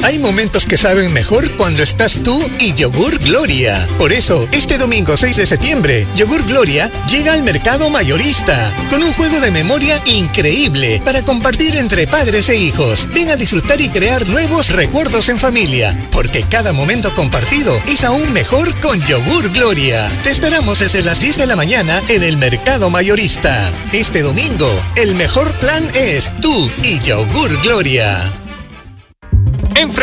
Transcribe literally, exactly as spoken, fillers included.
Hay momentos que saben mejor cuando estás tú y Yogur Gloria. Por eso, este domingo seis de septiembre, Yogur Gloria llega al mercado mayorista con un juego de memoria increíble para compartir entre padres e hijos. Ven a disfrutar y crear nuevos recuerdos en familia, porque cada momento compartido es aún mejor con Yogur Gloria. Te esperamos desde las diez de la mañana en el mercado mayorista. Este domingo, el mejor plan es tú y Yogur Gloria.